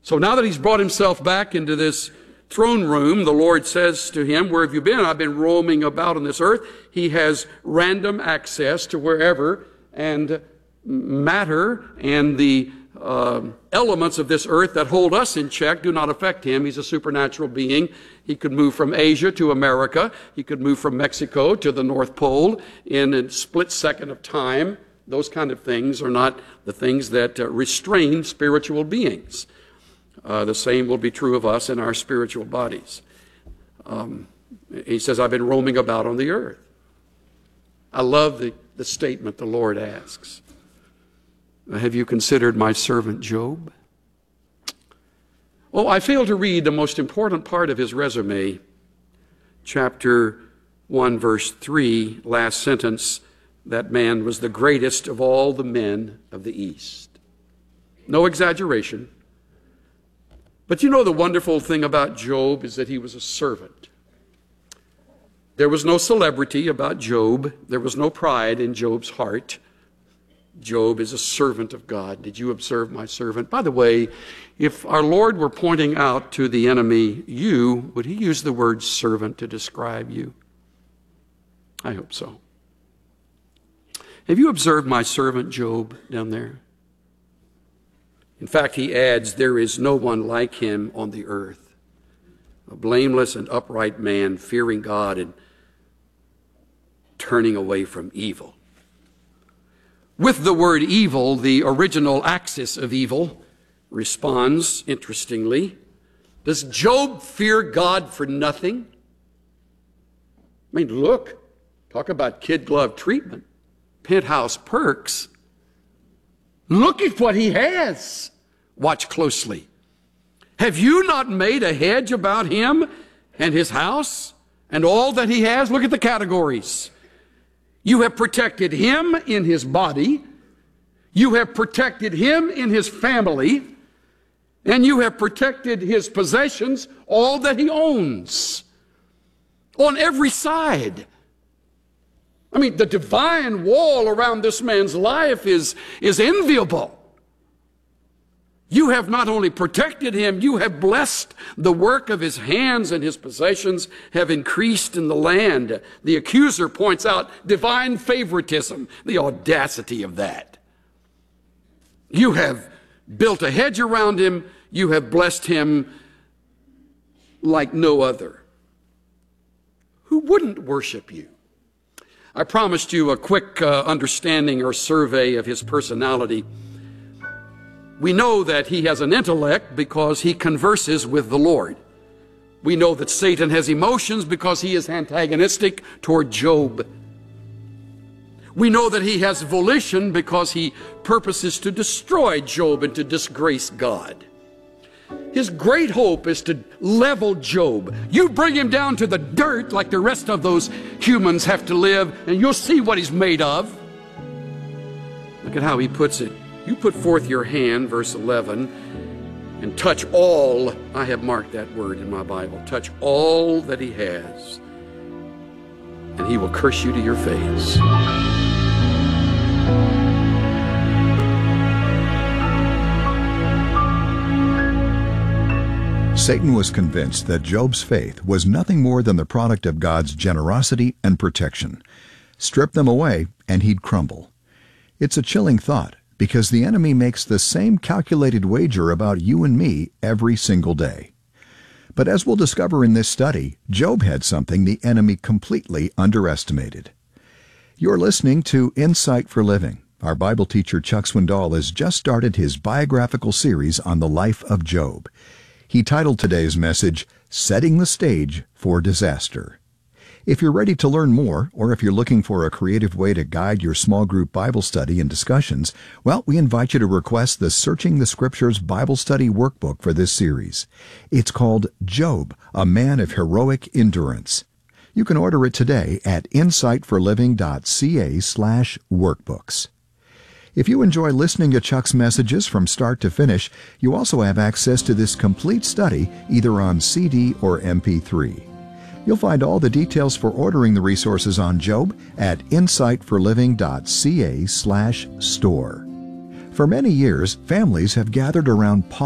So now that he's brought himself back into this throne room, the Lord says to him, where have you been? I've been roaming about on this earth. He has random access to wherever, and matter and the elements of this earth that hold us in check do not affect him. He's a supernatural being. He could move from Asia to America. He could move from Mexico to the North Pole in a split second of time. Those kind of things are not the things that restrain spiritual beings. The same will be true of us in our spiritual bodies. He says, I've been roaming about on the earth. I love the statement the Lord asks. Have you considered my servant Job? Oh, I failed to read the most important part of his resume. Chapter 1, verse 3, last sentence, that man was the greatest of all the men of the East. No exaggeration. But you know the wonderful thing about Job is that he was a servant. There was no celebrity about Job. There was no pride in Job's heart. Job is a servant of God. Did you observe my servant? By the way, if our Lord were pointing out to the enemy you, would he use the word servant to describe you? I hope so. Have you observed my servant Job down there? In fact, he adds, there is no one like him on the earth. A blameless and upright man, fearing God and turning away from evil. With the word evil, the original axis of evil responds, interestingly. Does Job fear God for nothing? I mean, look, talk about kid glove treatment, penthouse perks. Look at what he has. Watch closely. Have you not made a hedge about him and his house and all that he has? Look at the categories. You have protected him in his body. You have protected him in his family. And you have protected his possessions, all that he owns. On every side. I mean, the divine wall around this man's life is enviable. You have not only protected him, you have blessed the work of his hands, and his possessions have increased in the land. The accuser points out divine favoritism, the audacity of that. You have built a hedge around him. You have blessed him like no other. Who wouldn't worship you? I promised you a quick understanding or survey of his personality. We know that he has an intellect because he converses with the Lord. We know that Satan has emotions because he is antagonistic toward Job. We know that he has volition because he purposes to destroy Job and to disgrace God. His great hope is to level Job. You bring him down to the dirt like the rest of those humans have to live, and you'll see what he's made of. Look at how he puts it. You put forth your hand, verse 11, and touch all, I have marked that word in my Bible, touch all that he has, and he will curse you to your face. Satan was convinced that Job's faith was nothing more than the product of God's generosity and protection. Strip them away, and he'd crumble. It's a chilling thought, because the enemy makes the same calculated wager about you and me every single day. But as we'll discover in this study, Job had something the enemy completely underestimated. You're listening to Insight for Living. Our Bible teacher Chuck Swindoll has just started his biographical series on the life of Job. He titled today's message, Setting the Stage for Disaster. If you're ready to learn more, or if you're looking for a creative way to guide your small group Bible study and discussions, well, we invite you to request the Searching the Scriptures Bible Study Workbook for this series. It's called Job, a Man of Heroic Endurance. You can order it today at insightforliving.ca/workbooks. If you enjoy listening to Chuck's messages from start to finish, you also have access to this complete study either on CD or MP3. You'll find all the details for ordering the resources on Job at insightforliving.ca/store. For many years, families have gathered around